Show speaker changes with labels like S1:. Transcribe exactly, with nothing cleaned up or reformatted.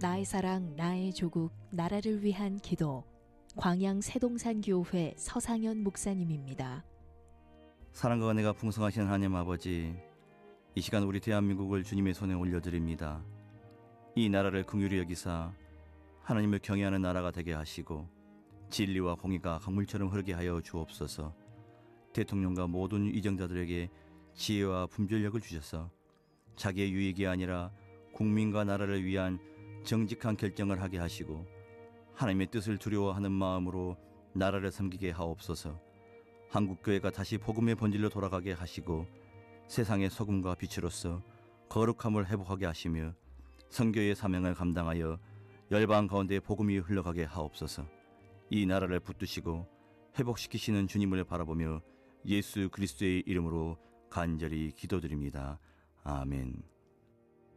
S1: 나의 사랑, 나의 조국, 나라를 위한 기도. 광양 새동산교회 서상현 목사님입니다.
S2: 사랑과 은혜가 풍성하신 하나님 아버지, 이 시간 우리 대한민국을 주님의 손에 올려드립니다. 이 나라를 긍휼히 여기사 하나님을 경외하는 나라가 되게 하시고 진리와 공의가 강물처럼 흐르게 하여 주옵소서. 대통령과 모든 위정자들에게 지혜와 분별력을 주셔서 자기의 유익이 아니라 국민과 나라를 위한 정직한 결정을 하게 하시고 하나님의 뜻을 두려워하는 마음으로 나라를 섬기게 하옵소서. 한국교회가 다시 복음의 본질로 돌아가게 하시고 세상의 소금과 빛으로서 거룩함을 회복하게 하시며 선교의 사명을 감당하여 열방 가운데 복음이 흘러가게 하옵소서. 이 나라를 붙드시고 회복시키시는 주님을 바라보며 예수 그리스도의 이름으로 간절히 기도드립니다. 아멘.